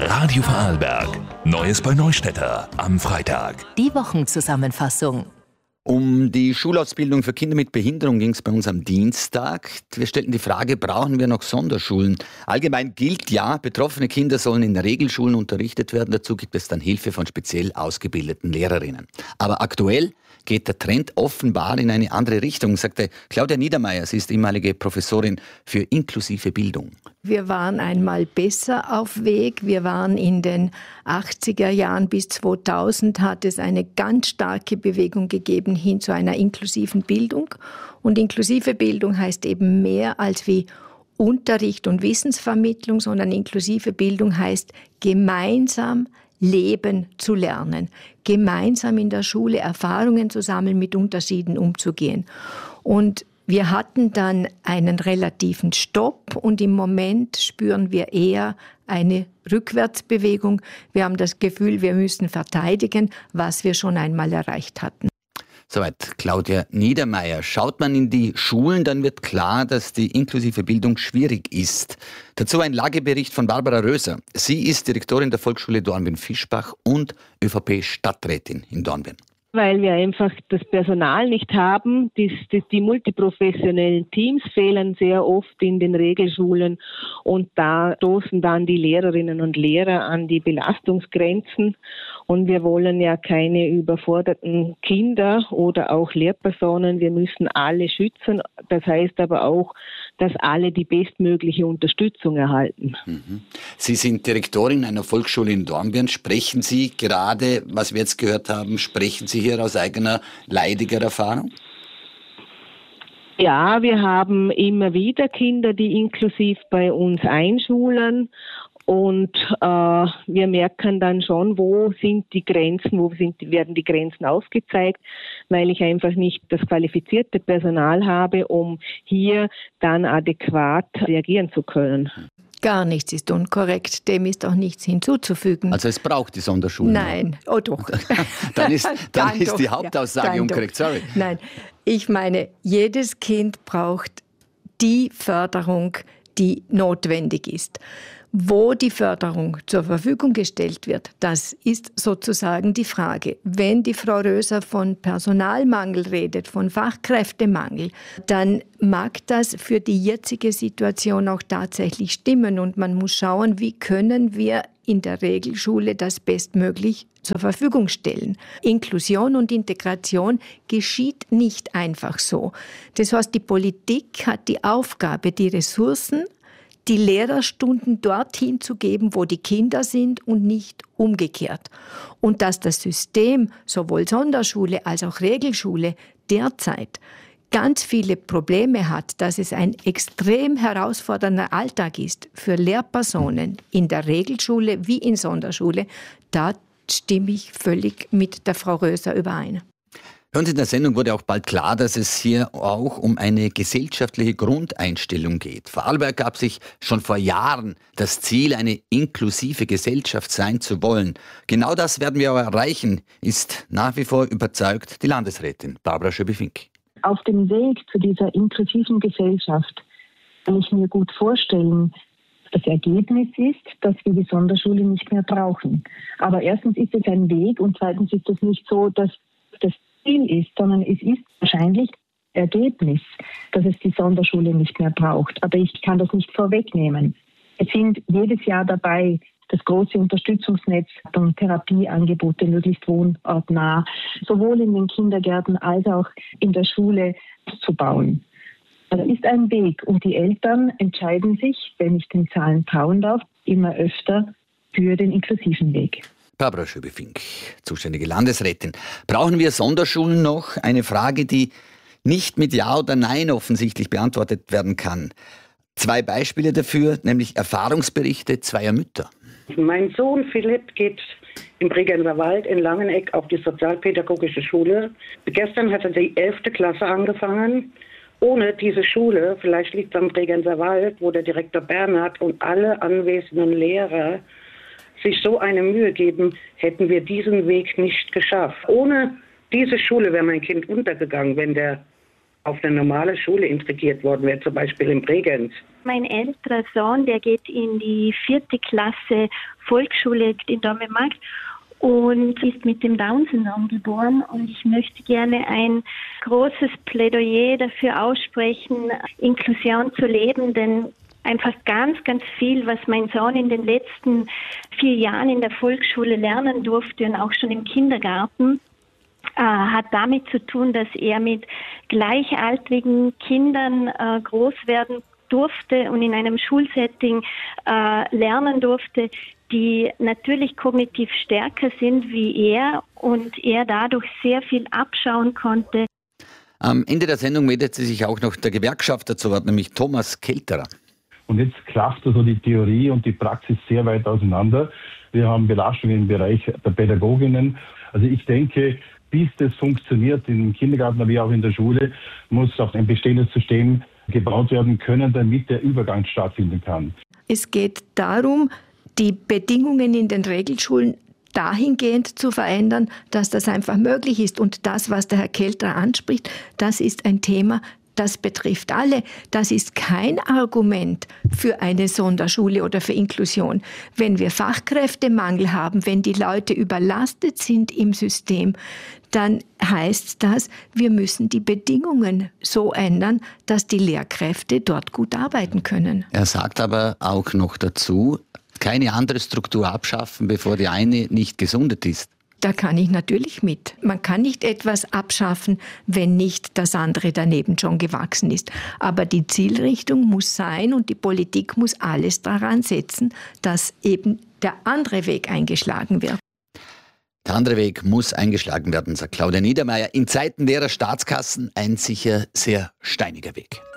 Radio Vorarlberg. Neues bei Neustädter am Freitag. Die Wochenzusammenfassung. Um die Schulausbildung für Kinder mit Behinderung ging es bei uns am Dienstag. Wir stellten die Frage, brauchen wir noch Sonderschulen? Allgemein gilt ja, betroffene Kinder sollen in Regelschulen unterrichtet werden. Dazu gibt es dann Hilfe von speziell ausgebildeten Lehrerinnen. Aber aktuell geht der Trend offenbar in eine andere Richtung, sagte Claudia Niedermeyer. Sie ist ehemalige Professorin für inklusive Bildung. Wir waren einmal besser auf Weg. Wir waren in den 80er Jahren bis 2000 hat es eine ganz starke Bewegung gegeben hin zu einer inklusiven Bildung. Und inklusive Bildung heißt eben mehr als wie Unterricht und Wissensvermittlung, sondern inklusive Bildung heißt gemeinsam Leben zu lernen, gemeinsam in der Schule Erfahrungen zu sammeln, mit Unterschieden umzugehen. Und wir hatten dann einen relativen Stopp und im Moment spüren wir eher eine Rückwärtsbewegung. Wir haben das Gefühl, wir müssen verteidigen, was wir schon einmal erreicht hatten. Soweit Claudia Niedermeyer. Schaut man in die Schulen, dann wird klar, dass die inklusive Bildung schwierig ist. Dazu ein Lagebericht von Barbara Röser. Sie ist Direktorin der Volksschule Dornbirn-Fischbach und ÖVP-Stadträtin in Dornbirn. Weil wir einfach das Personal nicht haben. Die multiprofessionellen Teams fehlen sehr oft in den Regelschulen und da stoßen dann die Lehrerinnen und Lehrer an die Belastungsgrenzen. Und wir wollen ja keine überforderten Kinder oder auch Lehrpersonen. Wir müssen alle schützen. Das heißt aber auch, dass alle die bestmögliche Unterstützung erhalten. Sie sind Direktorin einer Volksschule in Dornbirn. Sprechen Sie gerade, was wir jetzt gehört haben, sprechen Sie hier aus eigener leidiger Erfahrung? Ja, wir haben immer wieder Kinder, die inklusiv bei uns einschulen. Und wir merken dann schon, wo sind die Grenzen, werden die Grenzen aufgezeigt, weil ich einfach nicht das qualifizierte Personal habe, um hier dann adäquat reagieren zu können. Gar nichts ist unkorrekt, dem ist auch nichts hinzuzufügen. Also es braucht die Sonderschulen? Nein, oh doch. dann ist die Hauptaussage unkorrekt, sorry. Nein, ich meine, jedes Kind braucht die Förderung, die notwendig ist. Wo die Förderung zur Verfügung gestellt wird, das ist sozusagen die Frage. Wenn die Frau Röser von Personalmangel redet, von Fachkräftemangel, dann mag das für die jetzige Situation auch tatsächlich stimmen. Und man muss schauen, wie können wir in der Regelschule das bestmöglich zur Verfügung stellen. Inklusion und Integration geschieht nicht einfach so. Das heißt, die Politik hat die Aufgabe, die Ressourcen, die Lehrerstunden dorthin zu geben, wo die Kinder sind und nicht umgekehrt. Und dass das System, sowohl Sonderschule als auch Regelschule, derzeit ganz viele Probleme hat, dass es ein extrem herausfordernder Alltag ist für Lehrpersonen in der Regelschule wie in Sonderschule, da stimme ich völlig mit der Frau Röser überein. Bei uns in der Sendung wurde auch bald klar, dass es hier auch um eine gesellschaftliche Grundeinstellung geht. Vorarlberg gab sich schon vor Jahren das Ziel, eine inklusive Gesellschaft sein zu wollen. Genau das werden wir aber erreichen, ist nach wie vor überzeugt die Landesrätin Barbara Schöbi-Fink. Auf dem Weg zu dieser inklusiven Gesellschaft kann ich mir gut vorstellen, das Ergebnis ist, dass wir die Sonderschule nicht mehr brauchen. Aber erstens ist es ein Weg und zweitens ist es nicht so, dass das Ziel ist, sondern es ist wahrscheinlich Ergebnis, dass es die Sonderschule nicht mehr braucht. Aber ich kann das nicht vorwegnehmen. Wir sind jedes Jahr dabei, das große Unterstützungsnetz und Therapieangebote möglichst wohnortnah, sowohl in den Kindergärten als auch in der Schule zu bauen. Das ist ein Weg und die Eltern entscheiden sich, wenn ich den Zahlen trauen darf, immer öfter für den inklusiven Weg. Barbara Schöbi-Fink, zuständige Landesrätin. Brauchen wir Sonderschulen noch? Eine Frage, die nicht mit Ja oder Nein offensichtlich beantwortet werden kann. 2 Beispiele dafür, nämlich Erfahrungsberichte zweier Mütter. Mein Sohn Philipp geht im Bregenzer Wald in Langeneck auf die sozialpädagogische Schule. Gestern hat er die 11. Klasse angefangen. Ohne diese Schule, vielleicht liegt es am Bregenzer Wald, wo der Direktor Bernhard und alle anwesenden Lehrer sich so eine Mühe geben, hätten wir diesen Weg nicht geschafft. Ohne diese Schule wäre mein Kind untergegangen, wenn der auf eine normale Schule integriert worden wäre, zum Beispiel in Bregenz. Mein älterer Sohn, der geht in die 4. Klasse Volksschule in Dormemarkt und ist mit dem Down-Syndrom geboren. Und ich möchte gerne ein großes Plädoyer dafür aussprechen, Inklusion zu leben, denn einfach ganz, ganz viel, was mein Sohn in den letzten 4 Jahren in der Volksschule lernen durfte und auch schon im Kindergarten, hat damit zu tun, dass er mit gleichaltrigen Kindern groß werden durfte und in einem Schulsetting lernen durfte, die natürlich kognitiv stärker sind wie er und er dadurch sehr viel abschauen konnte. Am Ende der Sendung meldet sie sich auch noch der Gewerkschafter zu Wort, nämlich Thomas Kelterer. Und jetzt klafft also die Theorie und die Praxis sehr weit auseinander. Wir haben Belastungen im Bereich der Pädagoginnen. Also ich denke, bis das funktioniert im Kindergarten wie auch in der Schule, muss auch ein bestehendes System gebaut werden können, damit der Übergang stattfinden kann. Es geht darum, die Bedingungen in den Regelschulen dahingehend zu verändern, dass das einfach möglich ist. Und das, was der Herr Kelterer anspricht, das ist ein Thema, das betrifft alle. Das ist kein Argument für eine Sonderschule oder für Inklusion. Wenn wir Fachkräftemangel haben, wenn die Leute überlastet sind im System, dann heißt das, wir müssen die Bedingungen so ändern, dass die Lehrkräfte dort gut arbeiten können. Er sagt aber auch noch dazu, keine andere Struktur abschaffen, bevor die eine nicht gesundet ist. Da kann ich natürlich mit. Man kann nicht etwas abschaffen, wenn nicht das andere daneben schon gewachsen ist. Aber die Zielrichtung muss sein und die Politik muss alles daran setzen, dass eben der andere Weg eingeschlagen wird. Der andere Weg muss eingeschlagen werden, sagt Claudia Niedermeyer. In Zeiten leerer Staatskassen ein sicher sehr steiniger Weg.